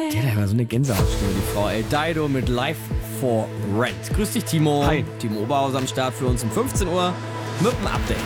Die hat ja immer so eine Gänsehautstimme, die Frau. Dido mit Life for Rent. Grüß dich, Timo. Hi. Timo Oberhauser am Start für uns um 15 Uhr mit dem Update.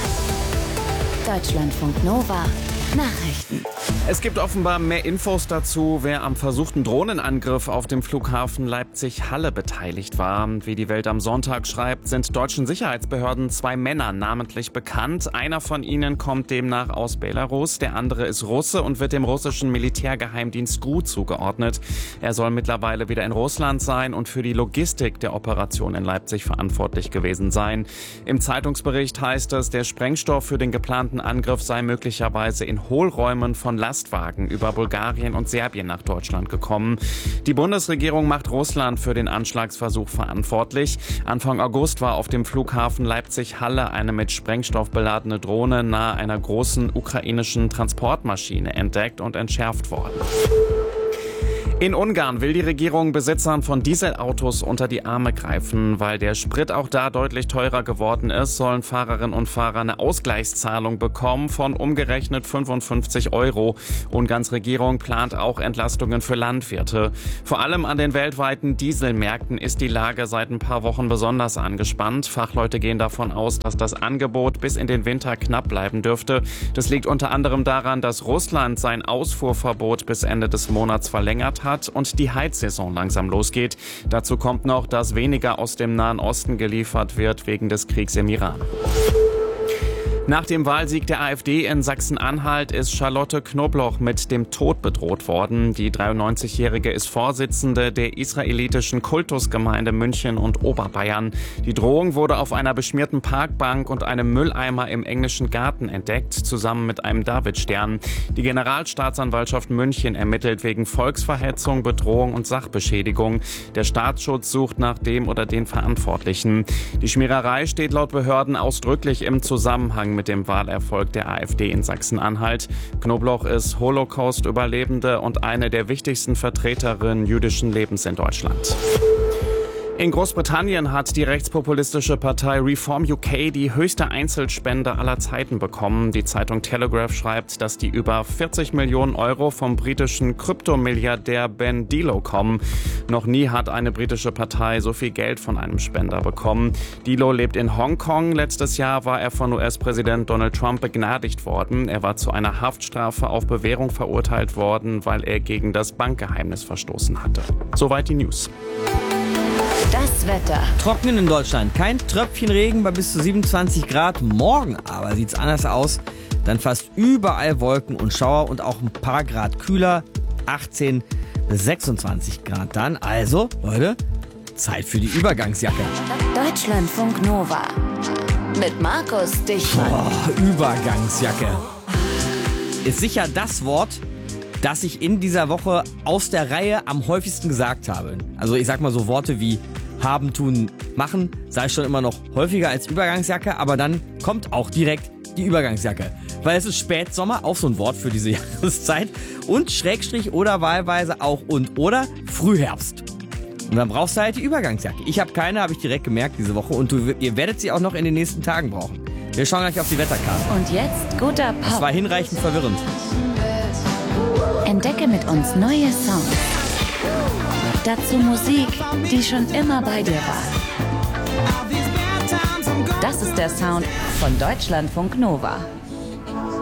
Deutschlandfunk Nova. Nachrichten. Es gibt offenbar mehr Infos dazu, wer am versuchten Drohnenangriff auf dem Flughafen Leipzig-Halle beteiligt war. Wie die Welt am Sonntag schreibt, sind deutschen Sicherheitsbehörden 2 Männer namentlich bekannt. Einer von ihnen kommt demnach aus Belarus, der andere ist Russe und wird dem russischen Militärgeheimdienst GRU zugeordnet. Er soll mittlerweile wieder in Russland sein und für die Logistik der Operation in Leipzig verantwortlich gewesen sein. Im Zeitungsbericht heißt es, der Sprengstoff für den geplanten Angriff sei möglicherweise in Hohlräumen von Lastwagen über Bulgarien und Serbien nach Deutschland gekommen. Die Bundesregierung macht Russland für den Anschlagsversuch verantwortlich. Anfang August war auf dem Flughafen Leipzig-Halle eine mit Sprengstoff beladene Drohne nahe einer großen ukrainischen Transportmaschine entdeckt und entschärft worden. In Ungarn will die Regierung Besitzern von Dieselautos unter die Arme greifen. Weil der Sprit auch da deutlich teurer geworden ist, sollen Fahrerinnen und Fahrer eine Ausgleichszahlung bekommen von umgerechnet 55 €. Ungarns Regierung plant auch Entlastungen für Landwirte. Vor allem an den weltweiten Dieselmärkten ist die Lage seit ein paar Wochen besonders angespannt. Fachleute gehen davon aus, dass das Angebot bis in den Winter knapp bleiben dürfte. Das liegt unter anderem daran, dass Russland sein Ausfuhrverbot bis Ende des Monats verlängert hat und die Heizsaison langsam losgeht. Dazu kommt noch, dass weniger aus dem Nahen Osten geliefert wird wegen des Kriegs im Iran. Nach dem Wahlsieg der AfD in Sachsen-Anhalt ist Charlotte Knobloch mit dem Tod bedroht worden. Die 93-Jährige ist Vorsitzende der israelitischen Kultusgemeinde München und Oberbayern. Die Drohung wurde auf einer beschmierten Parkbank und einem Mülleimer im englischen Garten entdeckt, zusammen mit einem Davidstern. Die Generalstaatsanwaltschaft München ermittelt wegen Volksverhetzung, Bedrohung und Sachbeschädigung. Der Staatsschutz sucht nach dem oder den Verantwortlichen. Die Schmiererei steht laut Behörden ausdrücklich im Zusammenhang mit dem Wahlerfolg der AfD in Sachsen-Anhalt. Knobloch ist Holocaust-Überlebende und eine der wichtigsten Vertreterinnen jüdischen Lebens in Deutschland. In Großbritannien hat die rechtspopulistische Partei Reform UK die höchste Einzelspende aller Zeiten bekommen. Die Zeitung Telegraph schreibt, dass die über 40 Millionen € vom britischen Kryptomilliardär Ben Dilo kommen. Noch nie hat eine britische Partei so viel Geld von einem Spender bekommen. Dilo lebt in Hongkong. Letztes Jahr war er von US-Präsident Donald Trump begnadigt worden. Er war zu einer Haftstrafe auf Bewährung verurteilt worden, weil er gegen das Bankgeheimnis verstoßen hatte. Soweit die News. Das Wetter. Trocken in Deutschland. Kein Tröpfchen Regen bei bis zu 27 Grad. Morgen aber sieht's anders aus. Dann fast überall Wolken und Schauer und auch ein paar Grad kühler. 18 bis 26 Grad dann. Also, Leute, Zeit für die Übergangsjacke. Deutschlandfunk Nova. Mit Markus Dichmann. Übergangsjacke. Ist sicher das Wort, das ich in dieser Woche aus der Reihe am häufigsten gesagt habe. Also ich sag mal so Worte wie haben, tun, machen, sage ich schon immer noch häufiger als Übergangsjacke, aber dann kommt auch direkt die Übergangsjacke. Weil es ist Spätsommer, auch so ein Wort für diese Jahreszeit, und Schrägstrich oder wahlweise auch und oder Frühherbst. Und dann brauchst du halt die Übergangsjacke. Ich habe keine, habe ich direkt gemerkt diese Woche, und ihr werdet sie auch noch in den nächsten Tagen brauchen. Wir schauen gleich auf die Wetterkarte. Und jetzt guter Pop. Das war hinreichend verwirrend. Entdecke mit uns neue Songs. Dazu Musik, die schon immer bei dir war. Das ist der Sound von Deutschlandfunk Nova.